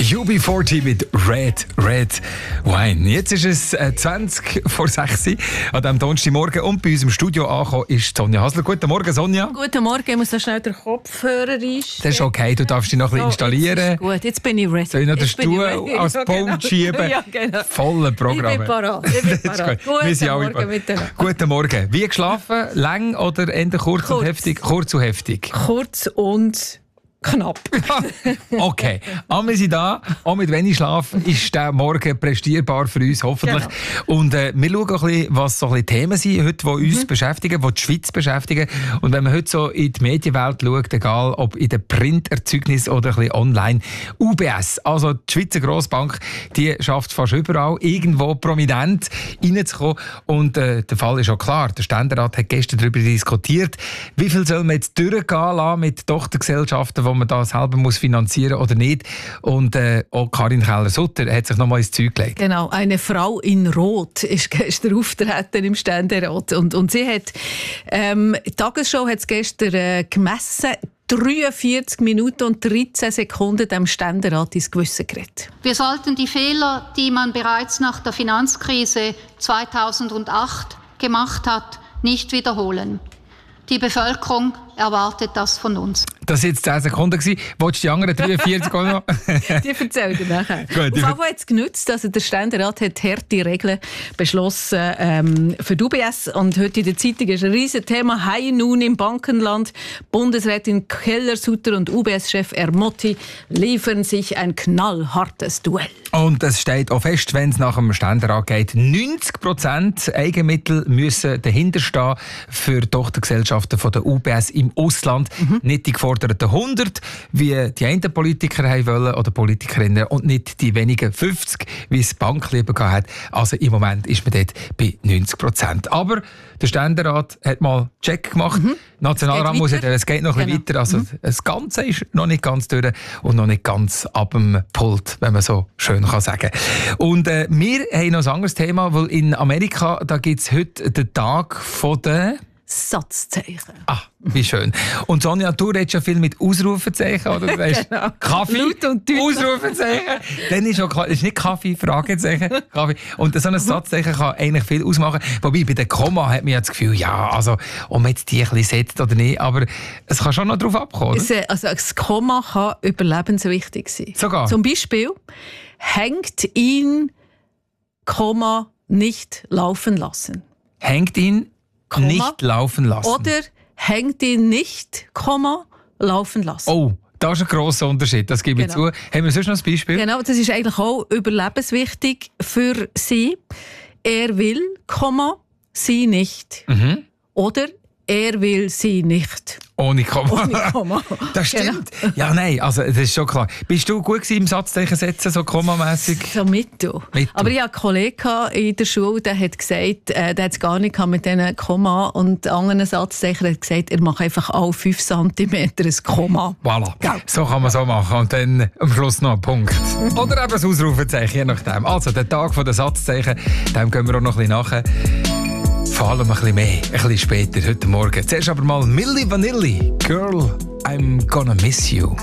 UB40 mit Red Wine. Jetzt ist es 20 vor 6 an diesem Donnerstagmorgen und bei uns im Studio angekommen ist Sonja Hasler. Guten Morgen, Sonja. Guten Morgen, ich muss da schnell den Kopfhörer einstellen. Das ist okay, du darfst dich noch ein bisschen installieren. Jetzt gut, jetzt bin ich ready. Soll ich noch den Stuhl als Pult schieben? Ja, genau. Voller Programm. Ich bin parat. Guten Morgen miteinander. Guten Morgen. Wie geschlafen? Lang oder eher kurz und heftig? Kurz und heftig. Kurz und knapp. Okay, wir sind da. Auch mit wenig Schlaf ist der Morgen prestierbar für uns, hoffentlich. Genau. Und wir schauen ein bisschen, was so ein bisschen Themen sind heute, die uns beschäftigen, die die Schweiz beschäftigen. Und wenn man heute so in die Medienwelt schaut, egal ob in den Printerzeugnissen oder ein bisschen online, UBS, also die Schweizer Grossbank, die schafft es fast überall, irgendwo prominent reinzukommen. Und der Fall ist auch klar. Der Ständerat hat gestern darüber diskutiert, wie viel soll man jetzt durchgehen lassen mit Tochtergesellschaften, wo man das selber muss finanzieren oder nicht. Und auch Karin Keller-Sutter hat sich noch mal ins Zeug gelegt. Genau, eine Frau in Rot ist gestern auftreten im Ständerat. Und sie hat, die Tagesschau hat es gestern gemessen, 43 Minuten und 13 Sekunden dem Ständerat ins Gewissen geredet. Wir sollten die Fehler, die man bereits nach der Finanzkrise 2008 gemacht hat, nicht wiederholen. Die Bevölkerung erwartet das von uns. Das war jetzt 10 Sekunden. Wolltest du die anderen 43 auch noch? Die erzählen dir nachher. Gut, auf jeden Fall hat es genützt. Also der Ständerat hat harte Regeln beschlossen für die UBS. Und heute in der Zeitung ist ein riesiges Thema. High Noon im Bankenland. Bundesrätin Keller-Sutter und UBS-Chef Ermotti liefern sich ein knallhartes Duell. Und es steht auch fest, wenn es nach dem Ständerat geht, 90% Eigenmittel müssen dahinter stehen für Tochtergesellschaften von der UBS im Ausland. Nicht die geforderten 100, wie die einen Politiker haben wollen oder Politikerinnen, und nicht die wenigen 50, wie es die Bank lieber hat. Also im Moment ist man dort bei 90%. Aber der Ständerat hat mal Check gemacht. Nationalrat muss ja, es geht noch ein bisschen weiter. Also das Ganze ist noch nicht ganz durch und noch nicht ganz ab dem Pult, wenn man so schön kann sagen. Und wir haben noch ein anderes Thema, weil in Amerika da gibt es heute den Tag von den Satzzeichen. Ah, wie schön. Und Sonja, du redest ja viel mit Ausrufezeichen, oder? Genau. Kaffee, Laut und deutlich. Ausrufezeichen. Dann ist auch klar, es ist nicht Kaffee, Fragezeichen, Kaffee. Und so ein Satzzeichen kann eigentlich viel ausmachen. Wobei, bei den Komma hat man ja das Gefühl, ja, also, ob man jetzt die ein bisschen setzt oder nicht, aber es kann schon noch drauf abkommen, oder? Also das Komma kann überlebenswichtig sein. Sogar? Zum Beispiel, hängt ihn, Komma, nicht laufen lassen. Hängt ihn Komma, nicht laufen lassen. Oder hängt ihn nicht, Komma, laufen lassen. Oh, das ist ein grosser Unterschied, das gebe ich zu. Haben wir sonst noch ein Beispiel? Genau, das ist eigentlich auch überlebenswichtig für sie. Er will, Komma, sie nicht. Oder er will sie nicht. Ohne Komma. Ohne Komma. Das stimmt. Genau. Ja, nein, also das ist schon klar. Bist du gut im Satzzeichen setzen, so kommamässig? So mittel. Aber ich hatte einen Kollegen in der Schule, der hat gesagt, der hat es gar nicht mit diesen Komma und anderen Satzzeichen. Er hat gesagt, er macht einfach alle 5 cm ein Komma. Voilà. So kann man so machen. Und dann am Schluss noch ein Punkt. Oder eben das Ausrufezeichen, je nachdem. Also, der Tag der Satzzeichen, dem gehen wir auch noch ein bisschen nachher. Vor allem ein bisschen mehr, ein bisschen später, heute Morgen. Zuerst aber mal Milli Vanilli. Girl, I'm gonna miss you.